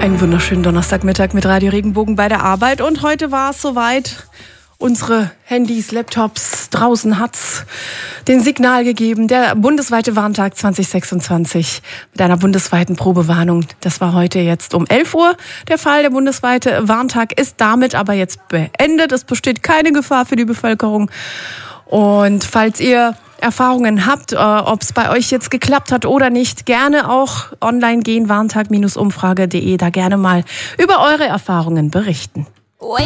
Einen wunderschönen Donnerstagmittag mit Radio Regenbogen bei der Arbeit. Und heute war es soweit. Unsere Handys, Laptops, draußen hat's den Signal gegeben. Der bundesweite Warntag 2026 mit einer bundesweiten Probewarnung. Das war heute jetzt um 11 Uhr der Fall. Der bundesweite Warntag ist damit aber jetzt beendet. Es besteht keine Gefahr für die Bevölkerung. Und falls ihr Erfahrungen habt, ob es bei euch jetzt geklappt hat oder nicht, gerne auch online gehen, warntag-umfrage.de, da gerne mal über eure Erfahrungen berichten.